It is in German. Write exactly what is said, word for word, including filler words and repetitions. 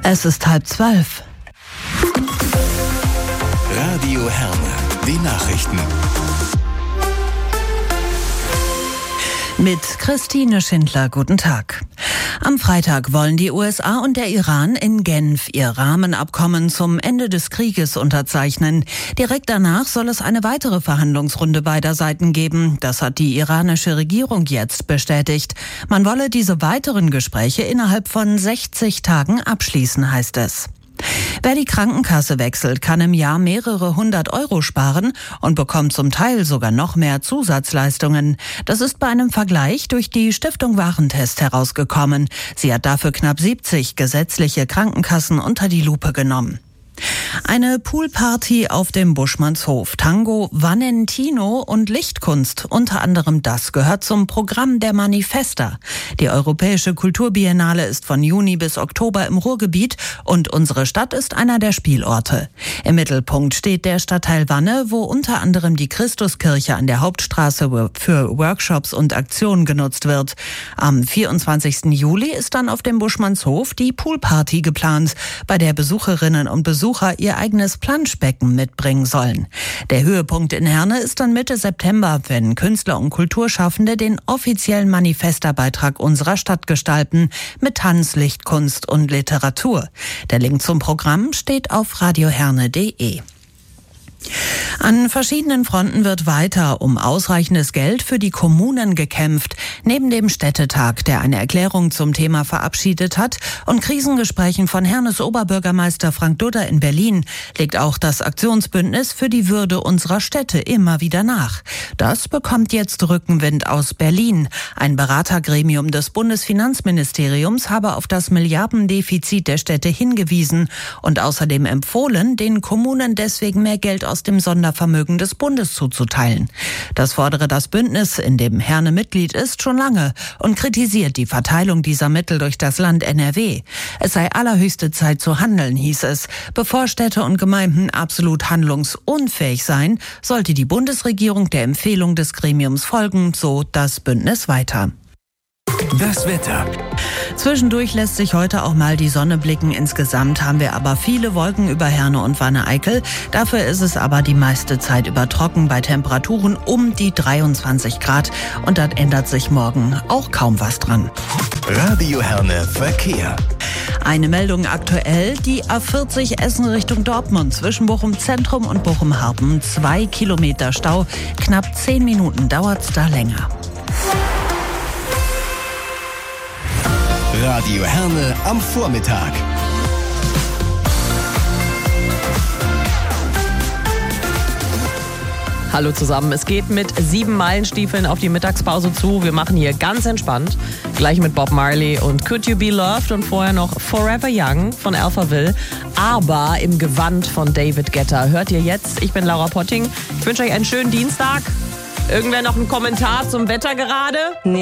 Es ist halb zwölf. Radio Herne, die Nachrichten. Mit Christine Schindler, guten Tag. Am Freitag wollen die U S A und der Iran in Genf ihr Rahmenabkommen zum Ende des Krieges unterzeichnen. Direkt danach soll es eine weitere Verhandlungsrunde beider Seiten geben. Das hat die iranische Regierung jetzt bestätigt. Man wolle diese weiteren Gespräche innerhalb von sechzig Tagen abschließen, heißt es. Wer die Krankenkasse wechselt, kann im Jahr mehrere hundert Euro sparen und bekommt zum Teil sogar noch mehr Zusatzleistungen. Das ist bei einem Vergleich durch die Stiftung Warentest herausgekommen. Sie hat dafür knapp siebzig gesetzliche Krankenkassen unter die Lupe genommen. Eine Poolparty auf dem Buschmannshof, Tango, Valentino und Lichtkunst, unter anderem das, gehört zum Programm der Manifesta. Die Europäische Kulturbiennale ist von Juni bis Oktober im Ruhrgebiet und unsere Stadt ist einer der Spielorte. Im Mittelpunkt steht der Stadtteil Wanne, wo unter anderem die Christuskirche an der Hauptstraße für Workshops und Aktionen genutzt wird. Am vierundzwanzigsten Juli ist dann auf dem Buschmannshof die Poolparty geplant, bei der Besucherinnen und Besucher ihr eigenes Planschbecken mitbringen sollen. Der Höhepunkt in Herne ist dann Mitte September, wenn Künstler und Kulturschaffende den offiziellen Manifesta-Beitrag unserer Stadt gestalten, mit Tanz, Lichtkunst und Literatur. Der Link zum Programm steht auf radioherne punkt de. An verschiedenen Fronten wird weiter um ausreichendes Geld für die Kommunen gekämpft. Neben dem Städtetag, der eine Erklärung zum Thema verabschiedet hat, und Krisengesprächen von Hernes Oberbürgermeister Frank Dudder in Berlin, legt auch das Aktionsbündnis für die Würde unserer Städte immer wieder nach. Das bekommt jetzt Rückenwind aus Berlin. Ein Beratergremium des Bundesfinanzministeriums habe auf das Milliardendefizit der Städte hingewiesen und außerdem empfohlen, den Kommunen deswegen mehr Geld aus dem Sondervermögen des Bundes zuzuteilen. Das fordere das Bündnis, in dem Herne Mitglied ist, schon lange und kritisiert die Verteilung dieser Mittel durch das Land N R W. Es sei allerhöchste Zeit zu handeln, hieß es. Bevor Städte und Gemeinden absolut handlungsunfähig seien, sollte die Bundesregierung der Empfehlung des Gremiums folgen, so das Bündnis weiter. Das Wetter. Zwischendurch lässt sich heute auch mal die Sonne blicken. Insgesamt haben wir aber viele Wolken über Herne und Wanne-Eickel. Dafür ist es aber die meiste Zeit über trocken bei Temperaturen um die dreiundzwanzig Grad. Und dann ändert sich morgen auch kaum was dran. Radio Herne Verkehr. Eine Meldung aktuell, die A vierzig Essen Richtung Dortmund zwischen Bochum Zentrum und Bochum Harpen. Zwei Kilometer Stau, knapp zehn Minuten dauert's da länger. Radio Herne am Vormittag. Hallo zusammen, es geht mit sieben Meilenstiefeln auf die Mittagspause zu. Wir machen hier ganz entspannt, gleich mit Bob Marley und Could You Be Loved und vorher noch Forever Young von Alphaville, aber im Gewand von David Guetta. Hört ihr jetzt, ich bin Laura Potting. Ich wünsche euch einen schönen Dienstag. Irgendwer noch einen Kommentar zum Wetter gerade? Nee.